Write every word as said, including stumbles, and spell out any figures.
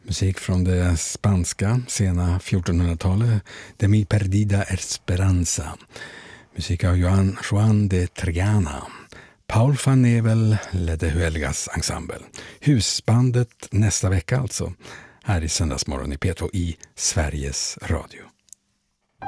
Musik från det spanska, sena fjortonhundratalet, De mi perdida esperanza. Musik av Joan, Juan de Triana. Paul van Nevel ledde Huelgas ensemble. Husbandet nästa vecka alltså, här i Söndagsmorgon i P två i Sveriges Radio.